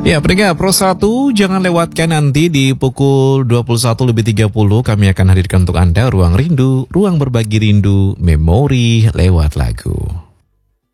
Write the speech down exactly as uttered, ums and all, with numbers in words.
Ya, peringkat Pro satu, jangan lewatkan nanti di pukul dua puluh satu lebih tiga puluh kami akan hadirkan untuk Anda Ruang Rindu, ruang berbagi rindu, memori lewat lagu.